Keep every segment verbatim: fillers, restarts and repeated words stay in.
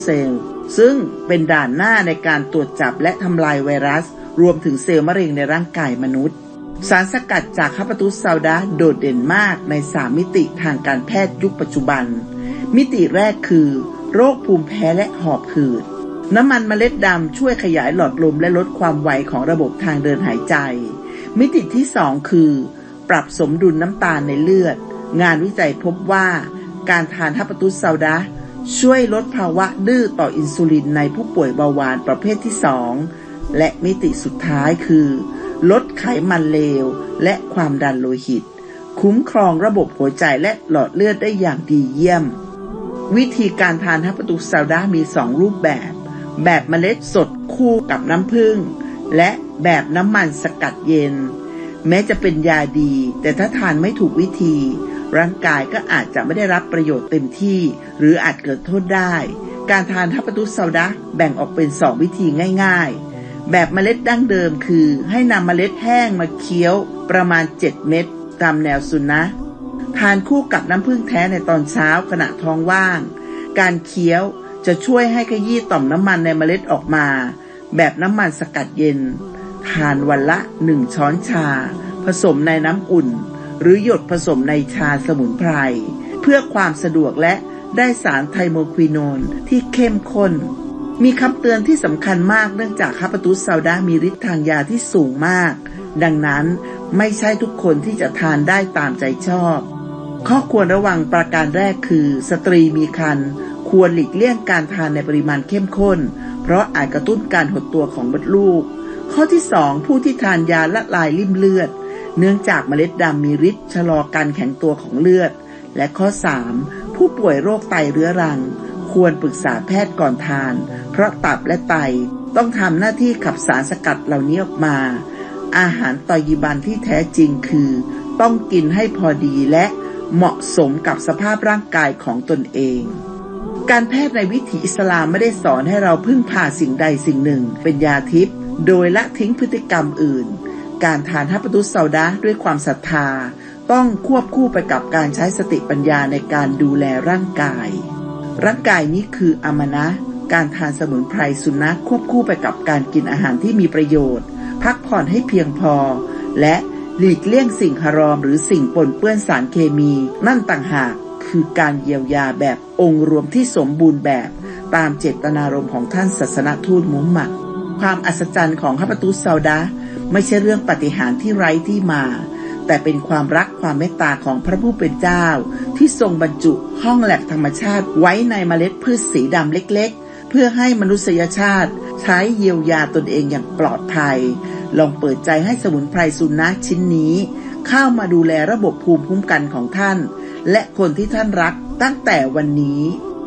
เซลล์ซึ่งเป็นด่านหน้าในการตรวจจับและทำลายไวรัสรวมถึงเซลล์มะเร็งในร่างกายมนุษย์สารสกัดจากฮับปะตุสซาวดาโดดเด่นมากในสามมิติทางการแพทย์ยุคปัจจุบันมิติแรกคือโรคภูมิแพ้และหอบหืดน้ำมันเมล็ดดำช่วยขยายหลอดลมและลดความไวของระบบทางเดินหายใจมิติที่สองคือปรับสมดุลน้ำตาลในเลือดงานวิจัยพบว่าการทานฮับปะตุสซาวดาช่วยลดภาวะดื้อต่ออินซูลินในผู้ป่วยเบาหวานประเภทที่สองและมิติสุดท้ายคือลดไขมันเลวและความดันโลหิตคุ้มครองระบบหัวใจและหลอดเลือดได้อย่างดีเยี่ยมวิธีการทานฮับปะตุสซาวดามีสองรูปแบบแบบเมล็ดสดคู่กับน้ำผึ้งและแบบน้ำมันสกัดเย็นแม้จะเป็นยาดีแต่ถ้าทานไม่ถูกวิธีร่างกายก็อาจจะไม่ได้รับประโยชน์เต็มที่หรืออาจเกิดโทษได้การทานฮับปะตุสซาวดาแบ่งออกเป็นสองวิธีง่ายๆแบบเมล็ดดั้งเดิมคือให้นำเมล็ดแห้งมาเคี้ยวประมาณเจ็ดเม็ดตามแนวสุนัขทานคู่กับน้ำผึ้งแท้ในตอนเช้าขณะท้องว่างการเคี้ยวจะช่วยให้ขยี้ต่อมน้ำมันในเมล็ดออกมาแบบน้ำมันสกัดเย็นทานวันละหนึ่งช้อนชาผสมในน้ำอุ่นหรือหยดผสมในชาสมุนไพรเพื่อความสะดวกและได้สารไทโมควิโนนที่เข้มข้นมีคำเตือนที่สำคัญมากเนื่องจากฮับปะตุสซาวดามีฤทธิ์ทางยาที่สูงมากดังนั้นไม่ใช่ทุกคนที่จะทานได้ตามใจชอบข้อควรระวังประการแรกคือสตรีมีครรภ์ควรหลีกเลี่ยงการทานในปริมาณเข้มข้นเพราะอาจกระตุ้นการหดตัวของมดลูกข้อที่สองผู้ที่ทานยาละลายริ่มเลือดเนื่องจากเมล็ดดำมีฤทธิ์ชะลอการแข็งตัวของเลือดและข้อสามผู้ป่วยโรคไตเรื้อรังควรปรึกษาแพทย์ก่อนทานเพราะตับและไตต้องทำหน้าที่ขับสารสกัดเหล่านี้ออกมาอาหารตอยิบันที่แท้จริงคือต้องกินให้พอดีและเหมาะสมกับสภาพร่างกายของตนเองการแพทย์ในวิถีอิสลามไม่ได้สอนให้เราพึ่งพาสิ่งใดสิ่งหนึ่งเป็นยาทิพย์โดยละทิ้งพฤติกรรมอื่นการทานฮับปะตุสซาวดาด้วยความศรัทธาต้องควบคู่ไปกับการใช้สติปัญญาในการดูแลร่างกายร่างกายนี้คืออามะนะห์การทานสมุนไพรสุนนะควบคู่ไปกับการกินอาหารที่มีประโยชน์พักผ่อนให้เพียงพอและหลีกเลี่ยงสิ่งฮารอมหรือสิ่งปนเปื้อนสารเคมีนั่นต่างหากคือการเยียวยาแบบองค์รวมที่สมบูรณ์แบบตามเจตนารมณ์ของท่านศาสนทูตมุฮัมมัดความอัศจรรย์ของฮับปะตุสซาวดาไม่ใช่เรื่องปาฏิหาริย์ที่ไร้ที่มาแต่เป็นความรักความเมตตาของพระผู้เป็นเจ้าที่ทรงบรรจุห้องแลบธรรมชาติไว้ในเมล็ดพืชสีดำเล็กๆเพื่อให้มนุษยชาติใช้เยียวยาตนเองอย่างปลอดภัยลองเปิดใจให้สมุนไพรสุนนะชิ้นนี้เข้ามาดูแลระบบภูมิคุ้มกันของท่านและคนที่ท่านรักตั้งแต่วันนี้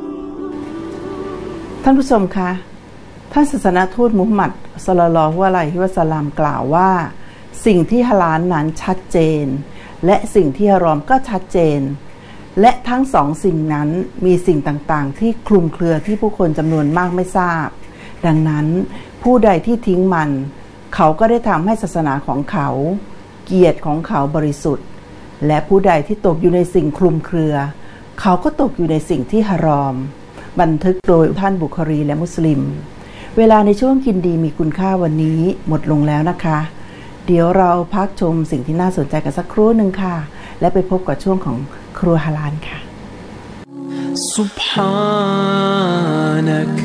ท่านผู้ชมคะท่านศาสนทูตมุฮัมมัดศ็อลลัลลอฮุอะลัยฮิวะซัลลัมกล่าวว่าสิ่งที่ฮาลาลนั้นชัดเจนและสิ่งที่ฮารอมก็ชัดเจนและทั้งสองสิ่งนั้นมีสิ่งต่างๆที่คลุมเครือที่ผู้คนจำนวนมากไม่ทราบดังนั้นผู้ใดที่ทิ้งมันเขาก็ได้ทำให้ศาสนาของเขาเกียรติของเขาบริสุทธิ์และผู้ใดที่ตกอยู่ในสิ่งคลุมเครือเขาก็ตกอยู่ในสิ่งที่ฮารอมบันทึกโดยท่านบุคอรีและมุสลิมเวลาในช่วงกินดีมีคุณค่าวันนี้หมดลงแล้วนะคะเดี๋ยวเราพักชมสิ่งที่น่าสนใจกันสักครู่หนึ่งค่ะและไปพบกับช่วงของครัวฮาลาลค่ะซุบฮานัก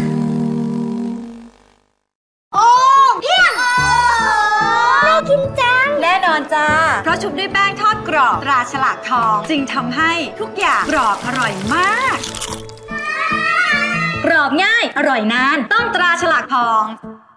โอ้เพียงน่ากินจังแน่นอนจ้าเพราะชุบด้วยแป้งทอดกรอบตราฉลากทองจึงทำให้ทุกอย่างกรอบอร่อยมากกรอบง่ายอร่อยนานต้องตราฉลากทอง